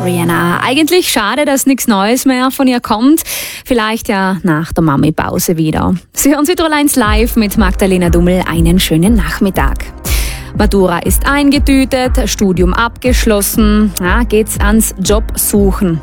Rihanna. Eigentlich schade, dass nichts Neues mehr von ihr kommt. Vielleicht ja nach der Mami-Pause wieder. Sie hören Südtirol 1 live mit Magdalena Dummel. Einen schönen Nachmittag. Matura ist eingetütet, Studium abgeschlossen. Ja, geht's ans Jobsuchen.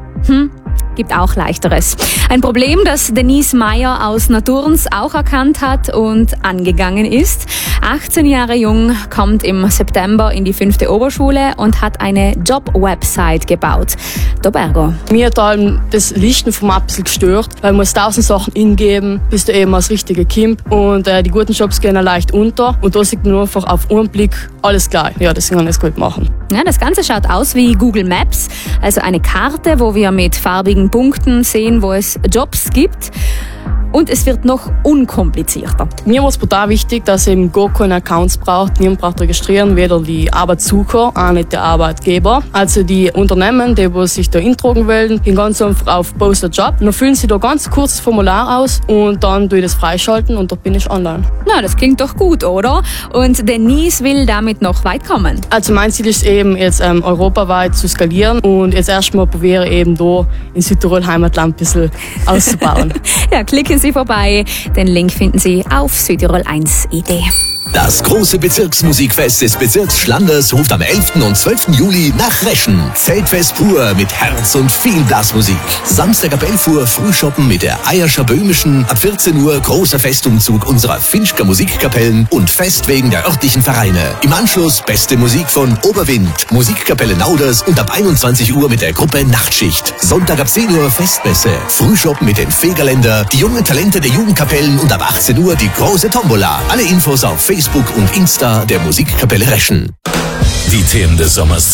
Gibt auch Leichteres. Ein Problem, das Denise Meyer aus Naturns auch erkannt hat und angegangen ist. 18 Jahre jung, kommt im September in die 5. Oberschule und hat eine Job-Website gebaut. Dobergo. Mir hat allem das Lichten vom ein bisschen gestört, weil man muss 1000 Sachen ingeben, bis du eben als richtige Kind und die guten Jobs gehen leicht unter und da sieht man einfach auf einen Blick alles gleich. Ja, deswegen kann ich es gut machen. Ja, das Ganze schaut aus wie Google Maps, also eine Karte, wo wir mit farbigen Punkten sehen, wo es Jobs gibt. Und es wird noch unkomplizierter. Mir war es brutal wichtig, dass eben gar keine Accounts braucht. Niemand braucht registrieren, weder die Arbeitssucher, auch nicht der Arbeitgeber. Also die Unternehmen, die sich da eintragen wollen, gehen ganz einfach auf Post a Job. Dann füllen sie da ganz kurzes Formular aus und dann tue ich das freischalten und da bin ich online. Na, das klingt doch gut, oder? Und Denise will damit noch weit kommen. Also mein Ziel ist eben jetzt europaweit zu skalieren und jetzt erstmal probiere eben da in Südtirol Heimatland ein bisschen auszubauen. Ja, klicken Sie vorbei. Den Link finden Sie auf südtirol1.id. Das große Bezirksmusikfest des Bezirks Schlanders ruft am 11. und 12. Juli nach Reschen. Zeltfest pur mit Herz und viel Blasmusik. Samstag ab 11 Uhr Frühschoppen mit der Eierscher Böhmischen. Ab 14 Uhr großer Festumzug unserer Finchker Musikkapellen und Fest wegen der örtlichen Vereine. Im Anschluss beste Musik von Oberwind, Musikkapelle Nauders und ab 21 Uhr mit der Gruppe Nachtschicht. Sonntag ab 10 Uhr Festmesse. Frühschoppen mit den Fegerländer, die jungen Talente der Jugendkapellen und ab 18 Uhr die große Tombola. Alle Infos auf Facebook und Insta der Musikkapelle Reschen. Die Themen des Sommers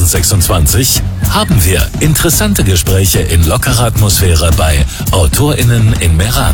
2026 haben wir interessante Gespräche in lockerer Atmosphäre bei AutorInnen in Meran.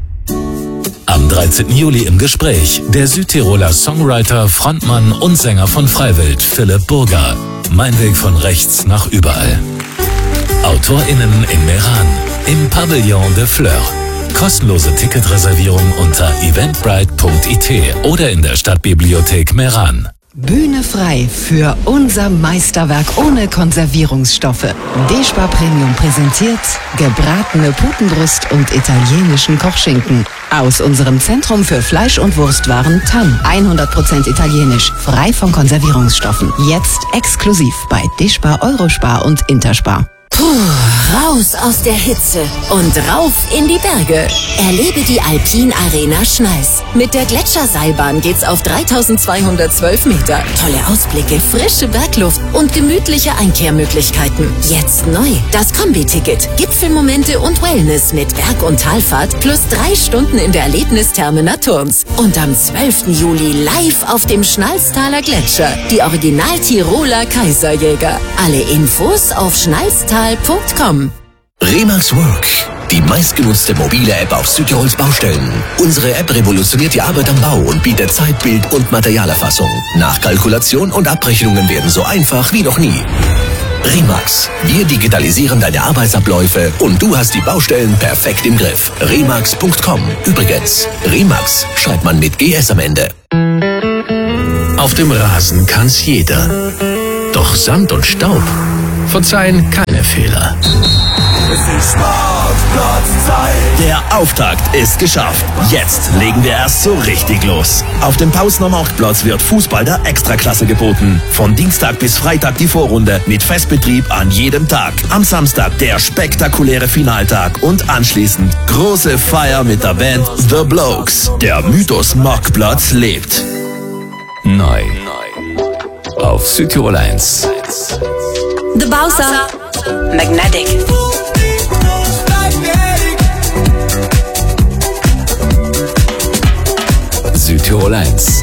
Am 13. Juli im Gespräch der Südtiroler Songwriter, Frontmann und Sänger von Freiwild, Philipp Burger. Mein Weg von rechts nach überall. AutorInnen in Meran im Pavillon de Fleur. Kostenlose Ticketreservierung unter eventbrite.it oder in der Stadtbibliothek Meran. Bühne frei für unser Meisterwerk ohne Konservierungsstoffe. Despar Premium präsentiert gebratene Putenbrust und italienischen Kochschinken. Aus unserem Zentrum für Fleisch- und Wurstwaren TAN. 100% italienisch, frei von Konservierungsstoffen. Jetzt exklusiv bei Despar, Eurospar und Interspar. Raus aus der Hitze und rauf in die Berge. Erlebe die Alpin Arena Schneis. Mit der Gletscherseilbahn geht's auf 3212 Meter. Tolle Ausblicke, frische Bergluft und gemütliche Einkehrmöglichkeiten. Jetzt neu. Das Kombi-Ticket. Gipfelmomente und Wellness mit Berg- und Talfahrt plus 3 Stunden in der Erlebnistherme Naturns. Und am 12. Juli live auf dem Schnalztaler Gletscher. Die Original-Tiroler Kaiserjäger. Alle Infos auf schnalztal.com. Remax Work, die meistgenutzte mobile App auf Südtirols Baustellen. Unsere App revolutioniert die Arbeit am Bau und bietet Zeitbild- und Materialerfassung. Nachkalkulation und Abrechnungen werden so einfach wie noch nie. Remax, wir digitalisieren deine Arbeitsabläufe und du hast die Baustellen perfekt im Griff. Remax.com. Übrigens, Remax schreibt man mit GS am Ende. Auf dem Rasen kann's jeder. Doch Sand und Staub verzeihen keine Fehler. Es ist Sportplatzzeit. Der Auftakt ist geschafft. Jetzt legen wir erst so richtig los. Auf dem Pausner Marktplatz wird Fußball der Extraklasse geboten. Von Dienstag bis Freitag die Vorrunde mit Festbetrieb an jedem Tag. Am Samstag der spektakuläre Finaltag und anschließend große Feier mit der Band The Blokes. Der Mythos Marktplatz lebt. Neu. Auf Südtirol 1. The Bowser. Magnetic. Südtirol 1.